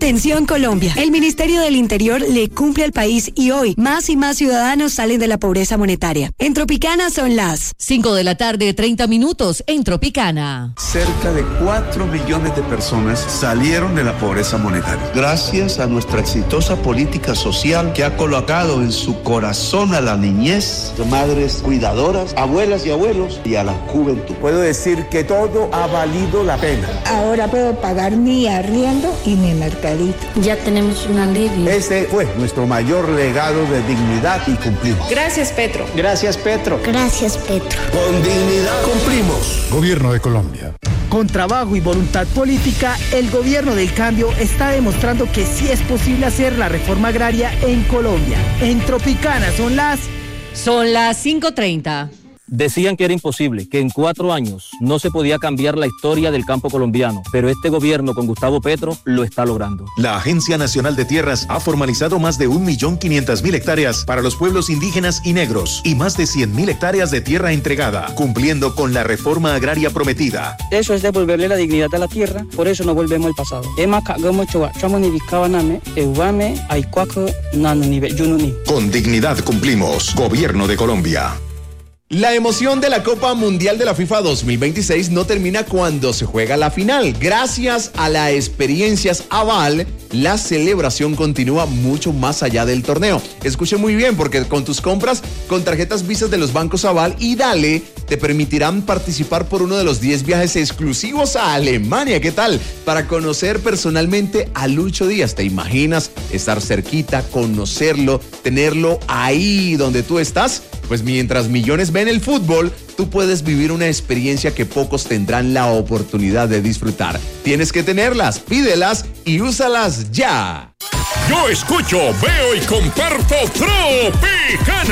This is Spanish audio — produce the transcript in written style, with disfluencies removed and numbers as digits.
Atención Colombia, el Ministerio del Interior le cumple al país y hoy más y más ciudadanos salen de la pobreza monetaria. En Tropicana son las 5:30 p.m. en Tropicana. Cerca de 4 millones de personas salieron de la pobreza monetaria. Gracias a nuestra exitosa política social que ha colocado en su corazón a la niñez, de madres cuidadoras, abuelas y abuelos y a la juventud. Puedo decir que todo ha valido la pena. Ahora puedo pagar mi arriendo y mi mercadito. Ya tenemos un alivio. Ese fue nuestro mayor legado de dignidad y cumplimos. Gracias, Petro. Gracias, Petro. Gracias, Petro. Con dignidad cumplimos. Gobierno de Colombia. Con trabajo y voluntad política, el gobierno del cambio está demostrando que sí es posible hacer la reforma agraria en Colombia. En Tropicana son las 5:30. Decían que era imposible, que en 4 años no se podía cambiar la historia del campo colombiano, pero este gobierno con Gustavo Petro lo está logrando. La Agencia Nacional de Tierras ha formalizado más de 1.500.000 hectáreas para los pueblos indígenas y negros y más de 100.000 hectáreas de tierra entregada, cumpliendo con la reforma agraria prometida. Eso es devolverle la dignidad a la tierra, por eso no volvemos al pasado. Con dignidad cumplimos. Gobierno de Colombia. La emoción de la Copa Mundial de la FIFA 2026 no termina cuando se juega la final. Gracias a las experiencias Aval, la celebración continúa mucho más allá del torneo. Escuche muy bien, porque con tus compras con tarjetas Visa de los bancos Aval y Dale te permitirán participar por uno de los 10 viajes exclusivos a Alemania. ¿Qué tal? Para conocer personalmente a Lucho Díaz. ¿Te imaginas estar cerquita, conocerlo, tenerlo ahí donde tú estás? Pues mientras millones ven el fútbol, tú puedes vivir una experiencia que pocos tendrán la oportunidad de disfrutar. Tienes que tenerlas, pídelas y úsalas ya. Yo escucho, veo y comparto Tropicana.